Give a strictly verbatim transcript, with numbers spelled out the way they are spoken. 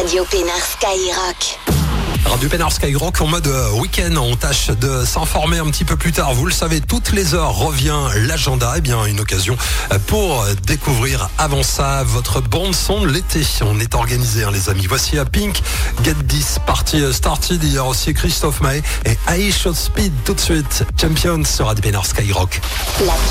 Radio Pénard Skyrock. Radio Pénard Skyrock en mode week-end, on tâche de s'informer un petit peu plus tard. Vous le savez, toutes les heures revient l'agenda. Eh bien, une occasion pour découvrir avant ça votre bande son de l'été. On est organisé, hein, les amis. Voici à Pink, Get This Party Started. Il y a aussi Christophe Maé et I Shot Speed tout de suite. Champions sur Radio Pénard Skyrock. La